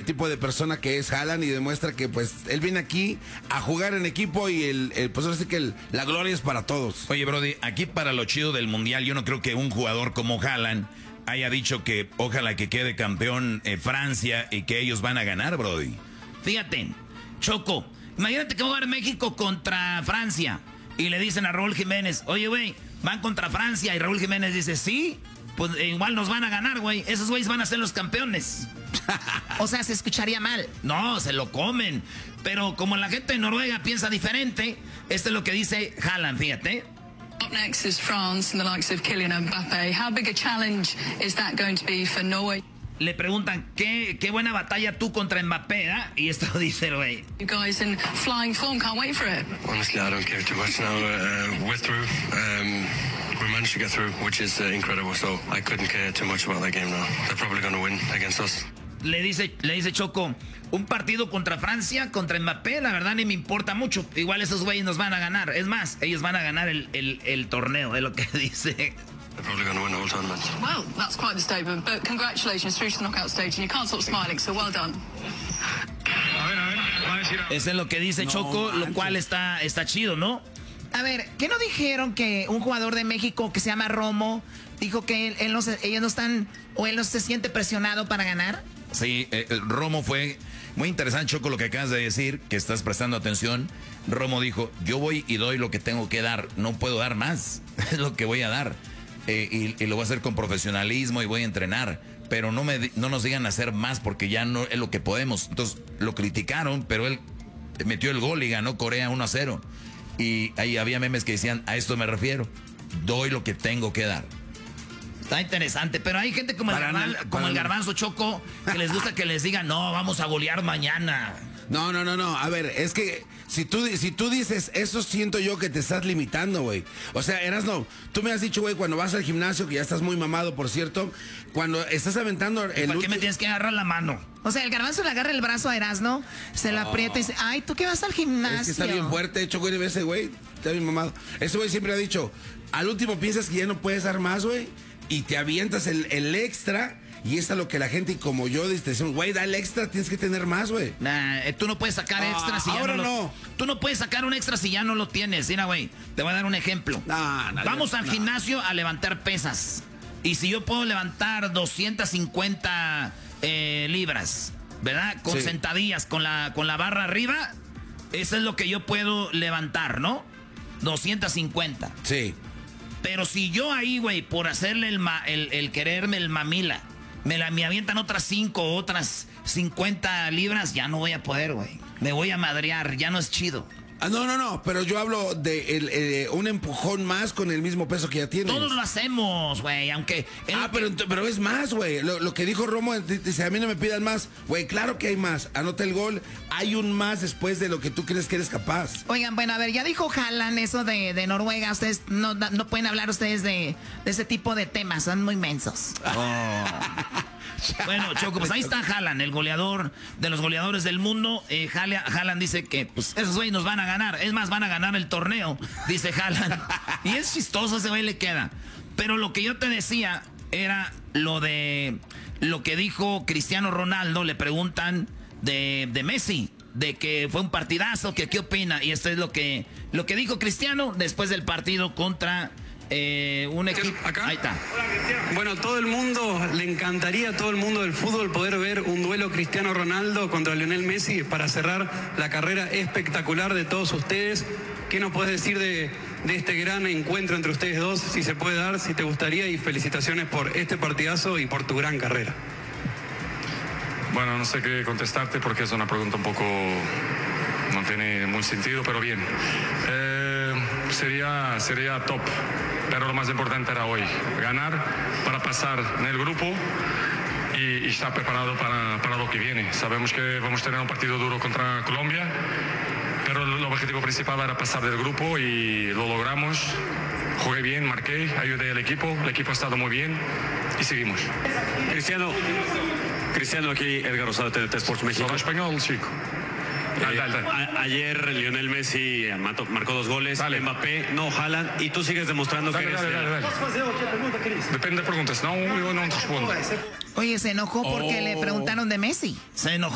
tipo de persona que es Haaland y demuestra que pues él viene aquí a jugar en equipo y pues ahora sí que la gloria es para todos. Oye, Brody, aquí para lo chido del Mundial, yo no creo que un jugador como Haaland haya dicho que ojalá que quede campeón Francia y que ellos van a ganar, Brody. Fíjate, Choco, imagínate que va a jugar México contra Francia y le dicen a Raúl Jiménez, oye, güey, van contra Francia, y Raúl Jiménez dice, sí, pues igual nos van a ganar, güey, esos güeyes van a ser los campeones. O sea, se escucharía mal. No, se lo comen. Pero como la gente de Noruega piensa diferente, esto es lo que dice Haaland, fíjate. Up next is France and the likes of Kylian Mbappé. How big a challenge is that going to be for Norway? Le preguntan, ¿qué buena batalla tú contra Mbappé, ¿eh? Y esto dice el güey. You guys in flying form, can't wait for it. Honestly, I don't care too much now. We're through. We managed to get through, which is incredible. So I couldn't care too much about that game now. They're probably going to win against us. Le dice Choco, un partido contra Francia, contra Mbappé, la verdad ni me importa mucho. Igual esos güeyes nos van a ganar. Es más, ellos van a ganar el torneo, es lo que dice. They're probably going to win the whole tournament. Well, that's quite the statement. But congratulations through to the knockout stage, and you can't stop smiling. So well done. Eso es lo que dice Choco, lo cual está chido, ¿no? A ver, ¿qué no dijeron que un jugador de México que se llama Romo dijo que ellos no están, o él no se siente presionado para ganar? Sí, Romo fue muy interesante, Choco, lo que acabas de decir, que estás prestando atención. Romo dijo, yo voy y doy lo que tengo que dar, no puedo dar más, es lo que voy a dar. Y lo voy a hacer con profesionalismo y voy a entrenar, pero no nos digan hacer más porque ya no es lo que podemos. Entonces lo criticaron, pero él metió el gol y ganó Corea 1-0. Y ahí había memes que decían, a esto me refiero, doy lo que tengo que dar. Está interesante, pero hay gente como el Garbanzo, Choco, que les gusta que les digan, no, vamos a golear mañana. No. A ver, es que si tú dices eso, siento yo que te estás limitando, güey. O sea, Erasno, tú me has dicho, güey, cuando vas al gimnasio, que ya estás muy mamado, por cierto, cuando estás aventando ¿Para qué me tienes que agarrar la mano? O sea, el Garbanzo le agarra el brazo a Erasno, se lo aprieta y dice, ay, ¿tú qué vas al gimnasio? Es que está bien fuerte, hecho, güey, ese güey, está bien mamado. Ese güey siempre ha dicho, al último piensas que ya no puedes dar más, güey, y te avientas el extra. Y es a lo que la gente y como yo decimos, güey, da el extra, tienes que tener más, güey. Nah, tú no puedes sacar extra si ya no. Tú no puedes sacar un extra si ya no lo tienes. Mira, güey, te voy a dar un ejemplo. Vamos al gimnasio a levantar pesas. Y si yo puedo levantar 250 libras, ¿verdad? Con sentadillas, con la barra arriba, eso es lo que yo puedo levantar, ¿no? 250. Sí. Pero si yo ahí, güey, por hacerle el quererme el mamila, me avientan otras 5 o otras 50 libras, ya no voy a poder, güey. Me voy a madrear, ya no es chido. No, pero yo hablo de un empujón más con el mismo peso que ya tienes. Todos lo hacemos, güey, aunque... pero es más, güey. Lo que dijo Romo, dice, a mí no me pidan más. Güey, claro que hay más. Anota el gol. Hay un más después de lo que tú crees que eres capaz. Oigan, bueno, a ver, ya dijo Haaland eso de Noruega. Ustedes no pueden hablar ustedes de ese tipo de temas. Son muy mensos. Oh. Bueno, Choco, pues ahí está Haaland, el goleador de los goleadores del mundo. Haaland dice que pues esos güeyes nos van a ganar. Es más, van a ganar el torneo, dice Haaland. Y es chistoso, ese güey le queda. Pero lo que yo te decía era lo que dijo Cristiano Ronaldo. Le preguntan de Messi, de que fue un partidazo, que qué opina. Y esto es lo que dijo Cristiano después del partido contra... un equipo. ¿Acá? Ahí está. Bueno, todo el mundo, le encantaría a todo el mundo del fútbol poder ver un duelo Cristiano Ronaldo contra Lionel Messi para cerrar la carrera espectacular de todos ustedes. ¿Qué nos puedes decir de este gran encuentro entre ustedes dos? Si se puede dar, si te gustaría, y felicitaciones por este partidazo y por tu gran carrera. Bueno, no sé qué contestarte porque es una pregunta un poco... no tiene muy sentido, pero bien. Sería top. Pero lo más importante era hoy, ganar para pasar en el grupo y estar preparado para lo que viene. Sabemos que vamos a tener un partido duro contra Colombia, pero el objetivo principal era pasar del grupo y lo logramos. Jugué bien, marqué, ayudé al equipo, el equipo ha estado muy bien y seguimos. Cristiano, aquí Edgar Rosado, TNT Sports México. ¿Habla español, chico? Ayer Lionel Messi marcó 2 goles, dale. Mbappé, no, Haaland, y tú sigues demostrando que eres... Dale. Depende de preguntas, no, yo no respondo. Oye, se enojó porque le preguntaron de Messi. Se enojó.